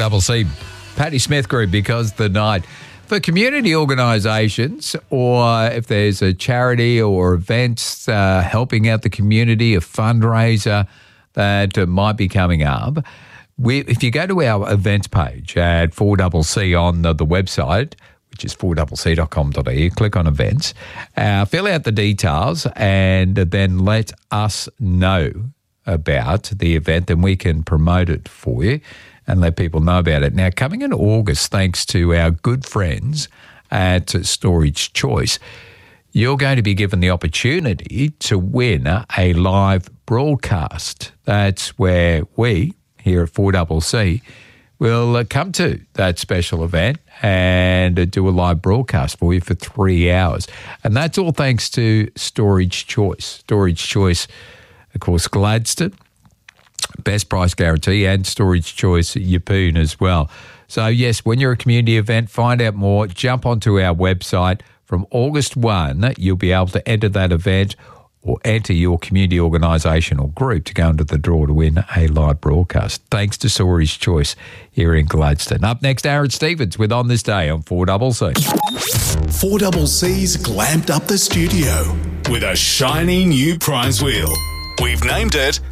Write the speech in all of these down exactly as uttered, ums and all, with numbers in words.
double C, Patti Smith Group, because the night for community organisations, or if there's a charity or events uh, helping out the community, a fundraiser that uh, might be coming up. We, if you go to our events page at four C C on the, the website, which is four c c dot com dot a u, click on events, uh, fill out the details, and then let us know about the event, and we can promote it for you and let people know about it. Now, coming in August, thanks to our good friends at Storage Choice, you're going to be given the opportunity to win a live broadcast. That's where we, here at four C C, will come to that special event and do a live broadcast for you for three hours. And that's all thanks to Storage Choice. Storage Choice, of course, Gladstone, best price guarantee, and Storage Choice Yeppoon as well. So, yes, when you're a community event, find out more. Jump onto our website. From August first, you'll be able to enter that event or enter your community organisation or group to go into the draw to win a live broadcast. Thanks to Storage Choice here in Gladstone. Up next, Aaron Stevens with On This Day on four C C. four C C's glamped up the studio with a shiny new prize wheel. We've named it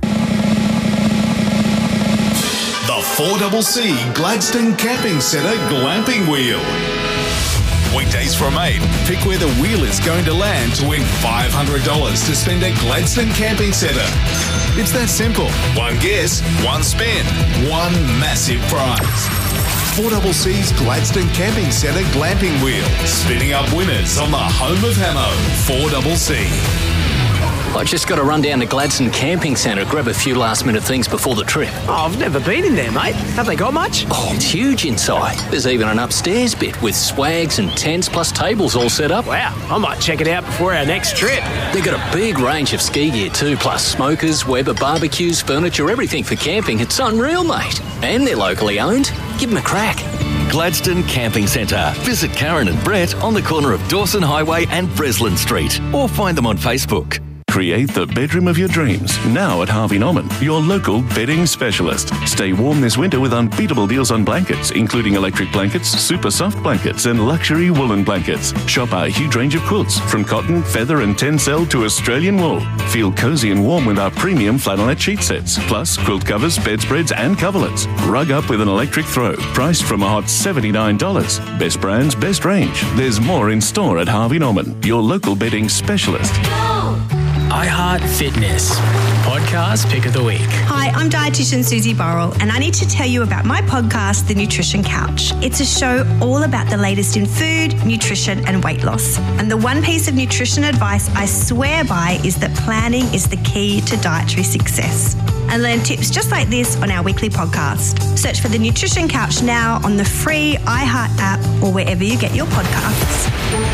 the four C C Gladstone Camping Centre Glamping Wheel. Weekdays from eight, pick where the wheel is going to land to win five hundred dollars to spend at Gladstone Camping Centre. It's that simple. One guess, one spin, one massive prize. four C C's Gladstone Camping Centre Glamping Wheel, spinning up winners on the home of Hamo, four C C. I just got to run down to Gladstone Camping Centre, grab a few last-minute things before the trip. Oh, I've never been in there, mate. Have they got much? Oh, it's huge inside. There's even an upstairs bit with swags and tents plus tables all set up. Wow, I might check it out before our next trip. They've got a big range of ski gear too, plus smokers, Weber barbecues, furniture, everything for camping. It's unreal, mate. And they're locally owned. Give them a crack. Gladstone Camping Centre. Visit Karen and Brett on the corner of Dawson Highway and Breslin Street, or find them on Facebook. Create the bedroom of your dreams now at Harvey Norman, your local bedding specialist. Stay warm this winter with unbeatable deals on blankets, including electric blankets, super soft blankets, and luxury woolen blankets. Shop our huge range of quilts, from cotton, feather, and tencel to Australian wool. Feel cozy and warm with our premium flannelette sheet sets, plus quilt covers, bedspreads, and coverlets. Rug up with an electric throw, priced from a hot seventy-nine dollars. Best brands, best range. There's more in store at Harvey Norman, your local bedding specialist. iHeart Fitness Podcast Pick of the Week. Hi, I'm dietitian Susie Burrell, and I need to tell you about my podcast, The Nutrition Couch. It's a show all about the latest in food, nutrition, and weight loss. And the one piece of nutrition advice I swear by is that planning is the key to dietary success. And learn tips just like this on our weekly podcast. Search for The Nutrition Couch now on the free iHeart app or wherever you get your podcasts.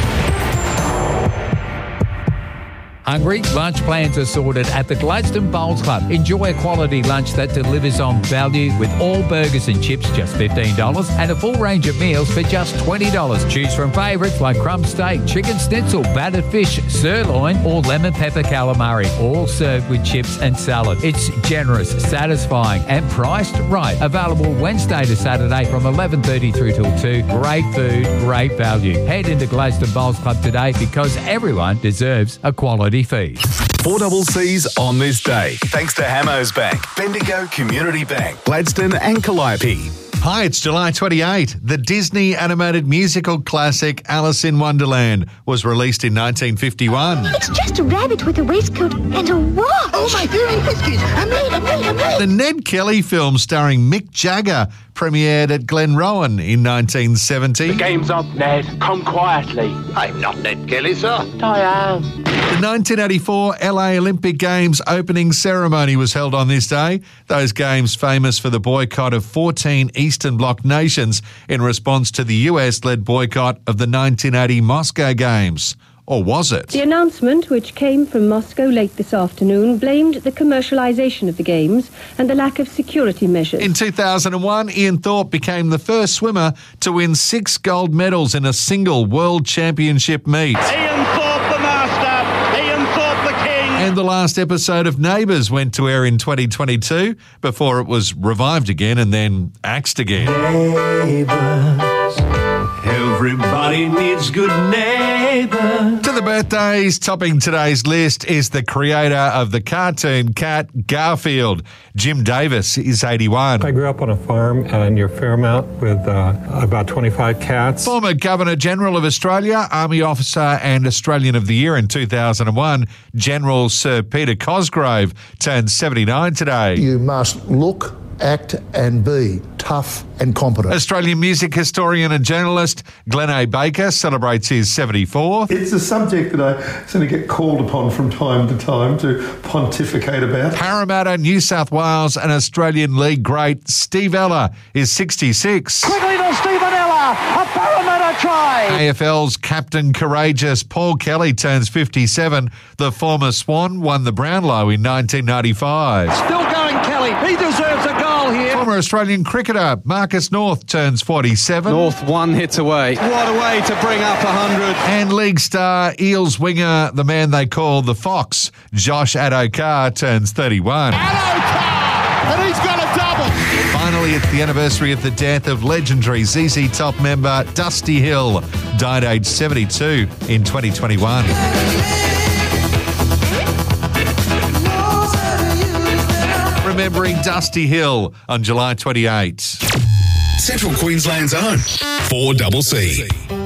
Hungry? Lunch plans are sorted at the Gladstone Bowls Club. Enjoy a quality lunch that delivers on value with all burgers and chips just fifteen dollars and a full range of meals for just twenty dollars. Choose from favourites like crumb steak, chicken schnitzel, battered fish, sirloin or lemon pepper calamari, all served with chips and salad. It's generous, satisfying and priced right. Available Wednesday to Saturday from eleven thirty through till two. Great food, great value. Head into Gladstone Bowls Club today because everyone deserves a quality feed. four C C's On This Day, thanks to Hamos Bank, Bendigo Community Bank, Gladstone and Calliope. Hi, it's July twenty-eighth. The Disney animated musical classic Alice in Wonderland was released in nineteen fifty-one. It's just a rabbit with a waistcoat and a watch. Oh, my hearing whiskies. I'm late, I'm late, I'm late. The Ned Kelly film starring Mick Jagger premiered at Glenrowan in nineteen seventy. The game's up, Ned. Come quietly. I'm not Ned Kelly, sir. I am. The nineteen eighty-four L A Olympic Games opening ceremony was held on this day. Those games famous for the boycott of fourteen Eastern Bloc nations in response to the U S-led boycott of the nineteen eighty Moscow Games. Or was it? The announcement, which came from Moscow late this afternoon, blamed the commercialisation of the Games and the lack of security measures. In two thousand one, Ian Thorpe became the first swimmer to win six gold medals in a single World Championship meet. Ian Thorpe, the master. Ian Thorpe, the king. And And the last episode of Neighbours went to air in twenty twenty-two before it was revived again and then axed again. Neighbours. Everybody needs good neighbours. To the birthdays, topping today's list is the creator of the cartoon cat Garfield. Jim Davis is eighty-one. I grew up on a farm uh, near Fairmount with uh, about twenty-five cats. Former Governor-General of Australia, Army Officer and Australian of the Year in two thousand one, General Sir Peter Cosgrove turned seventy-nine today. You must look, act and be tough and competent. Australian music historian and journalist Glenn A. Baker celebrates his seventy-fourth. It's a subject that I sort of get called upon from time to time to pontificate about. Parramatta, New South Wales and Australian League great Steve Ella is sixty-six. Quickly to Stephen Ella, a Parramatta try. A F L's Captain Courageous Paul Kelly turns fifty-seven. The former Swan won the Brownlow in nineteen ninety-five. Still going Kelly, he deserves a goal here. Former Australian cricketer Marcus North turns forty-seven. North one hits away. What a way to bring up one hundred. And league star Eels winger, the man they call the Fox, Josh Adokar turns thirty-one. Adokar! And he's got a double. Finally, it's the anniversary of the death of legendary Z Z Top member Dusty Hill, died aged seventy-two in twenty twenty-one. Remembering Dusty Hill on July twenty-eighth. Central Queensland's own four C C.